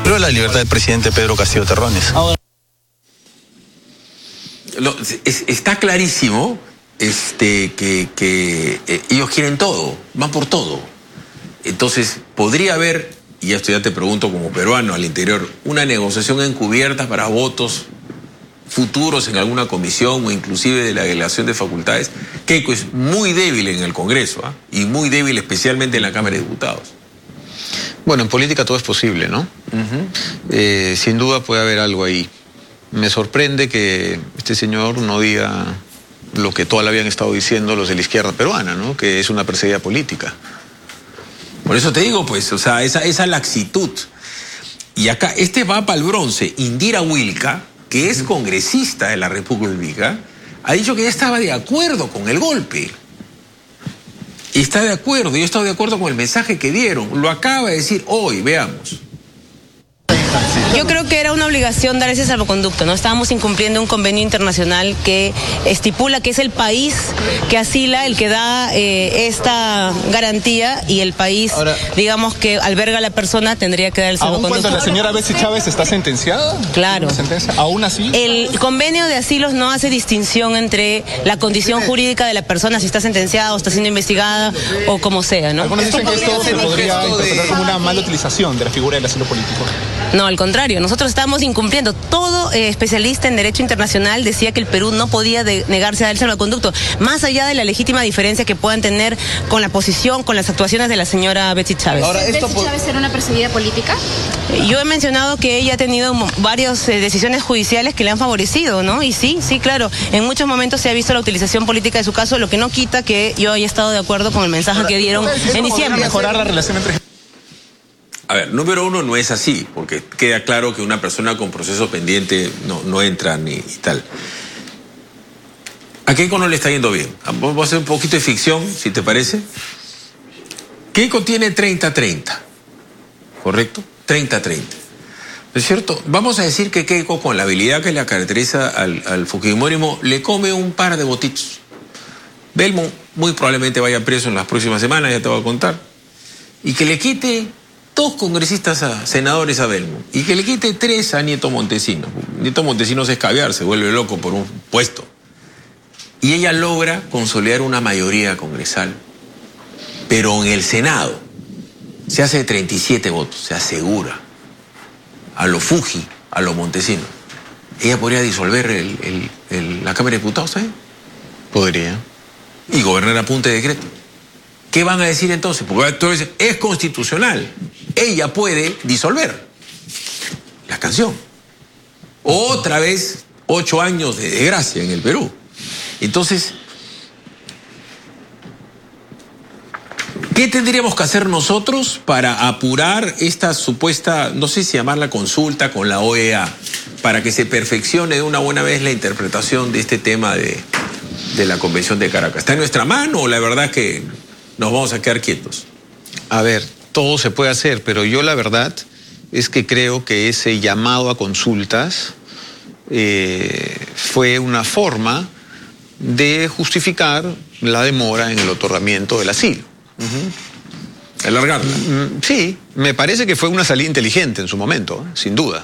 Pero la libertad del presidente Pedro Castillo Terrones. Está clarísimo que ellos quieren todo, van por todo. Entonces, podría haber, y esto ya te pregunto como peruano al interior, una negociación encubierta para votos futuros en alguna comisión o inclusive de la delegación de facultades. Keiko es muy débil en el Congreso, y muy débil especialmente en la Cámara de Diputados. Bueno, en política todo es posible, ¿no? Sin duda puede haber algo ahí. Me sorprende que este señor no diga lo que toda la habían estado diciendo los de la izquierda peruana, ¿no? Que es una perseguida política. Por eso te digo, pues, o sea, esa laxitud. Y acá, va para el bronce. Indira Wilca, que es congresista de la República, ha dicho que ya estaba de acuerdo con el golpe. Y está de acuerdo, yo he estado de acuerdo con el mensaje que dieron. Lo acaba de decir hoy, veamos. Yo creo que era una obligación dar ese salvoconducto, ¿no? Estábamos incumpliendo un convenio internacional que estipula que es el país que asila el que da esta garantía, y el país, ahora, digamos, que alberga a la persona tendría que dar el salvoconducto. ¿Aún cuando la señora Betsy Chávez está sentenciada? Claro. ¿Aún así? El convenio de asilos no hace distinción entre la condición jurídica de la persona, si está sentenciada o está siendo investigada o como sea, ¿no? Algunos dicen que esto se podría interpretar como una mala utilización de la figura del asilo político. No, al contrario, nosotros estamos incumpliendo. Todo especialista en derecho internacional decía que el Perú no podía negarse a dar el salvoconducto, más allá de la legítima diferencia que puedan tener con la posición, con las actuaciones de la señora Betsy Chávez. Ahora, ¿Betsy Chávez era una perseguida política? Yo he mencionado que ella ha tenido varias decisiones judiciales que le han favorecido, ¿no? Y sí, claro, en muchos momentos se ha visto la utilización política de su caso, lo que no quita que yo haya estado de acuerdo con el mensaje que dieron en diciembre. Mejorar la relación entre... A ver, número uno, no es así, porque queda claro que una persona con proceso pendiente no entra ni tal. A Keiko no le está yendo bien. Vamos a hacer un poquito de ficción, si te parece. Keiko tiene 30-30, ¿correcto? 30-30. ¿No es cierto? Vamos a decir que Keiko, con la habilidad que le caracteriza al fujimorismo, le come un par de votitos. Belmont muy probablemente vaya preso en las próximas semanas, ya te voy a contar. Y que le quite 2 congresistas senadores a Belmont, y que le quite 3 a Nieto Montesinos. Nieto Montesinos es caviar, se vuelve loco por un puesto. Y ella logra consolidar una mayoría congresal. Pero en el Senado se hace de 37 votos, se asegura. A lo Fuji, a lo Montesinos. Ella podría disolver la Cámara de Diputados, ¿sabes? Podría. Y gobernar a punta de decreto. ¿Qué van a decir entonces? Porque entonces es constitucional. Ella puede disolver la canción. Otra vez, 8 años de desgracia en el Perú. Entonces, ¿qué tendríamos que hacer nosotros para apurar esta supuesta, no sé si llamarla consulta con la OEA, para que se perfeccione de una buena vez la interpretación de este tema de la Convención de Caracas? ¿Está en nuestra mano o la verdad es que nos vamos a quedar quietos? A ver, todo se puede hacer, pero yo la verdad es que creo que ese llamado a consultas fue una forma de justificar la demora en el otorgamiento del asilo. ¿Alargarla? Sí, me parece que fue una salida inteligente en su momento, sin duda.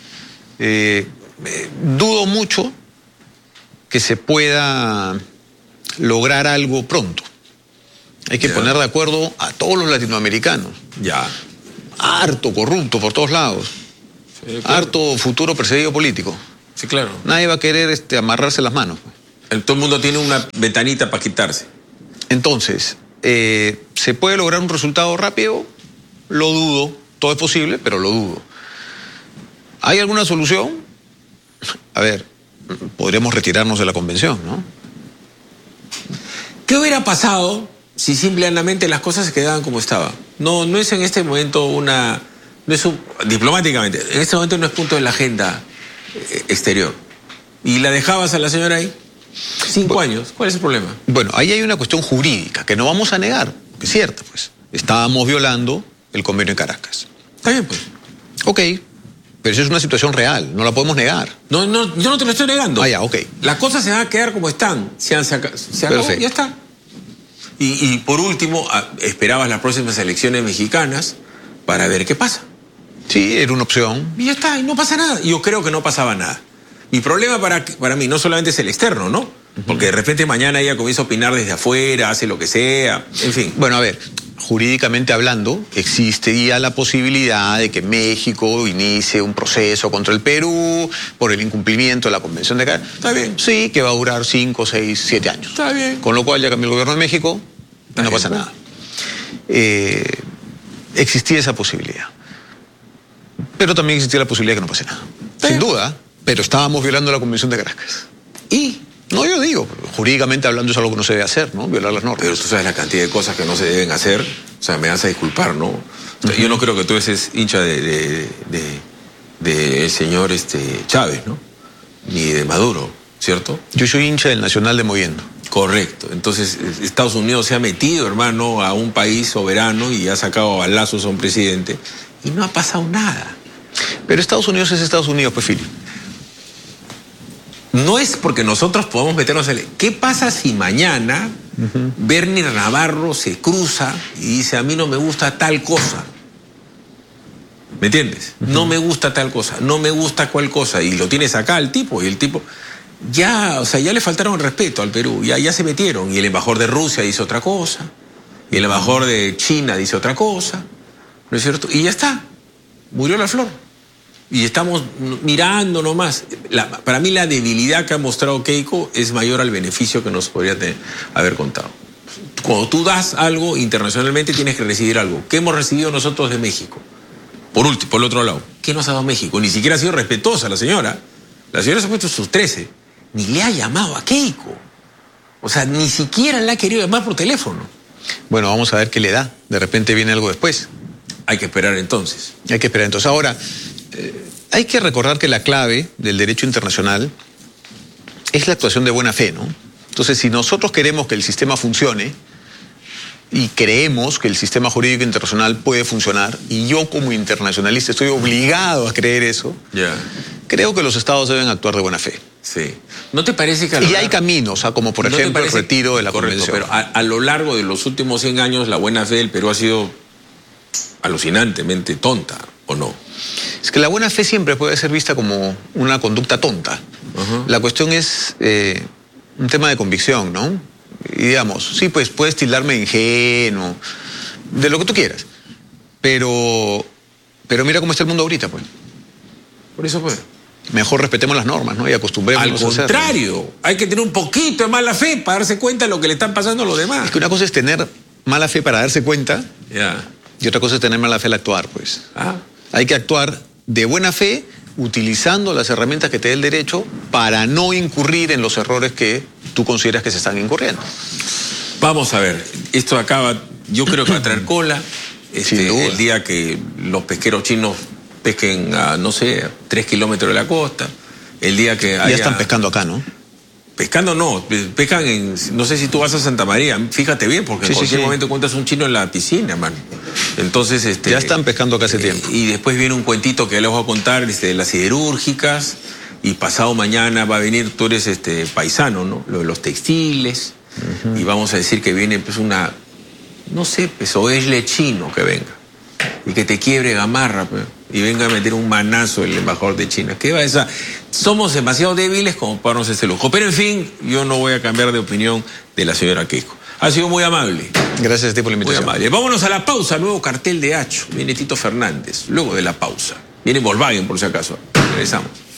Dudo mucho que se pueda lograr algo pronto. Hay que poner de acuerdo a todos los latinoamericanos. Ya. Harto corrupto por todos lados. Sí, claro. Harto futuro perseguido político. Sí, claro. Nadie va a querer amarrarse las manos. Todo el mundo tiene una ventanita para quitarse. Entonces, ¿se puede lograr un resultado rápido? Lo dudo. Todo es posible, pero lo dudo. ¿Hay alguna solución? A ver, podríamos retirarnos de la convención, ¿no? ¿Qué hubiera pasado si simplemente las cosas se quedaban como estaban? No es en este momento diplomáticamente, en este momento no es punto de la agenda exterior. ¿Y la dejabas a la señora ahí? 5 años, ¿cuál es el problema? Bueno, ahí hay una cuestión jurídica que no vamos a negar, que es cierta, pues. Estábamos violando el convenio de Caracas. Está bien, pues. Ok, pero eso es una situación real, no la podemos negar. No, yo no te lo estoy negando. Ah, ya, ok. Las cosas se van a quedar como están, se acabó, ya está. Y por último, esperabas las próximas elecciones mexicanas para ver qué pasa. Sí, era una opción. Y ya está, y no pasa nada. Yo creo que no pasaba nada. Mi problema para mí no solamente es el externo, ¿no? Porque de repente mañana ella comienza a opinar desde afuera, hace lo que sea, en fin. Bueno, a ver, jurídicamente hablando, existía la posibilidad de que México inicie un proceso contra el Perú por el incumplimiento de la Convención de Caracas. Está bien. Sí, que va a durar 5, 6, 7 años. Está bien. Con lo cual ya cambió el gobierno de México, no pasa nada. Existía esa posibilidad. Pero también existía la posibilidad de que no pase nada. Sin duda, pero estábamos violando la Convención de Caracas. Y... No, yo digo, jurídicamente hablando es algo que no se debe hacer, ¿no? Violar las normas. Pero tú sabes la cantidad de cosas que no se deben hacer. O sea, me vas a disculpar, ¿no? O sea, yo no creo que tú eres hincha del señor Chávez, ¿no? Ni de Maduro, ¿cierto? Yo soy hincha del Nacional de Moviendo. Correcto. Entonces, Estados Unidos se ha metido, hermano, a un país soberano y ha sacado a balazos a un presidente. Y no ha pasado nada. Pero Estados Unidos es Estados Unidos, pues, Fili. No es porque nosotros podamos meternos en... ¿Qué pasa si mañana Bernie Navarro se cruza y dice, a mí no me gusta tal cosa? ¿Me entiendes? No me gusta tal cosa, no me gusta cual cosa. Y lo tienes acá el tipo, y el tipo... Ya, o sea, ya le faltaron el respeto al Perú, ya se metieron. Y el embajador de Rusia dice otra cosa, y el embajador de China dice otra cosa, ¿no es cierto? Y ya está, murió la flor. Y estamos mirando nomás. Para mí la debilidad que ha mostrado Keiko es mayor al beneficio que nos podría haber contado. Cuando tú das algo internacionalmente tienes que recibir algo. ¿Qué hemos recibido nosotros de México? Por último, por el otro lado, ¿qué nos ha dado México? Ni siquiera ha sido respetuosa la señora. La señora se ha puesto sus 13. Ni le ha llamado a Keiko. O sea, ni siquiera la ha querido llamar por teléfono. Bueno, vamos a ver qué le da. De repente viene algo después. Hay que esperar entonces. Hay que esperar entonces. Ahora... hay que recordar que la clave del derecho internacional es la actuación de buena fe, ¿no? Entonces, si nosotros queremos que el sistema funcione y creemos que el sistema jurídico internacional puede funcionar, y yo como internacionalista estoy obligado a creer eso, creo que los estados deben actuar de buena fe. Sí. ¿No te parece que... Y hay caminos, como por ejemplo el retiro de la Convención. Pero a lo largo de los últimos 100 años la buena fe del Perú ha sido alucinantemente tonta, ¿o no? Es que la buena fe siempre puede ser vista como una conducta tonta. La cuestión es un tema de convicción, ¿no? Y digamos, sí, pues puedes tildarme de ingenuo, de lo que tú quieras. Pero mira cómo está el mundo ahorita, pues. Por eso, pues. Mejor respetemos las normas, ¿no? Y acostumbrémonos a hacerlo. Al contrario, hay que tener un poquito de mala fe para darse cuenta de lo que le están pasando a los demás. Es que una cosa es tener mala fe para darse cuenta, y otra cosa es tener mala fe al actuar, pues. Hay que actuar de buena fe, utilizando las herramientas que te dé el derecho para no incurrir en los errores que tú consideras que se están incurriendo. Vamos a ver, esto acaba, yo creo que va a traer cola. El día que los pesqueros chinos pesquen a, no sé, 3 kilómetros de la costa, el día que haya... Ya están pescando acá, ¿no? Pescando no, pescan en... No sé si tú vas a Santa María, fíjate bien, porque en cualquier momento encuentras un chino en la piscina, man. Entonces, ya están pescando acá hace tiempo. Y después viene un cuentito que les voy a contar de las siderúrgicas, y pasado mañana va a venir, tú eres paisano, ¿no? Lo de los textiles, y vamos a decir que viene pues una... No sé, pues, o es chino que venga, y que te quiebre Gamarra, pues, y venga a meter un manazo el embajador de China. ¿Qué va esa? Somos demasiado débiles como para darnos ese lujo. Pero en fin, yo no voy a cambiar de opinión de la señora Keiko. Ha sido muy amable. Gracias a ti por la invitación. Muy amable. Vámonos a la pausa. Nuevo cartel de Hacho. Viene Tito Fernández. Luego de la pausa. Viene Volkswagen, por si acaso. Regresamos.